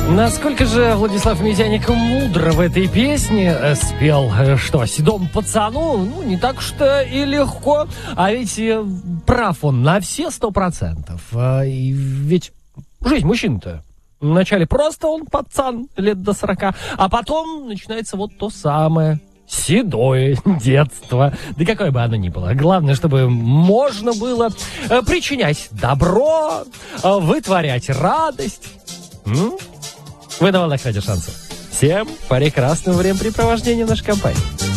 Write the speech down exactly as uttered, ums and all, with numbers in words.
Насколько же Владислав Медяник мудро в этой песне спел, что седому пацану, ну, не так что и легко, а ведь прав он на все сто процентов. И ведь жизнь мужчин-то вначале просто он пацан лет до сорока, а потом начинается вот то самое седое детство. Да какое бы оно ни было. Главное, чтобы можно было причинять добро, вытворять радость. М? Вы на волнах радио Шансон. Всем прекрасного времяпрепровождения в нашей компании.